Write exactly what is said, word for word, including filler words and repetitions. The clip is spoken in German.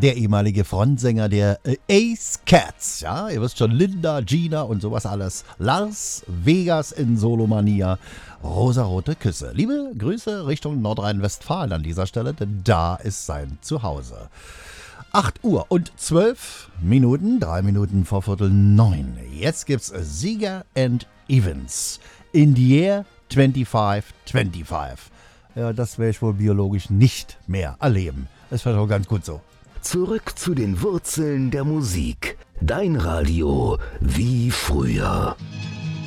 der ehemalige Frontsänger der äh, Ace Cats. Ja, ihr wisst schon, Linda, Gina und sowas alles. Lars Vegas in Solomania. Rosarote Küsse. Liebe Grüße Richtung Nordrhein-Westfalen an dieser Stelle, denn da ist sein Zuhause. acht Uhr und zwölf Minuten, drei Minuten vor Viertel neun. Jetzt gibt's Sieger and Evans. In the Year fünfundzwanzig fünfundzwanzig. Ja, das werde ich wohl biologisch nicht mehr erleben. Das wäre doch ganz gut so. Zurück zu den Wurzeln der Musik. Dein Radio wie früher.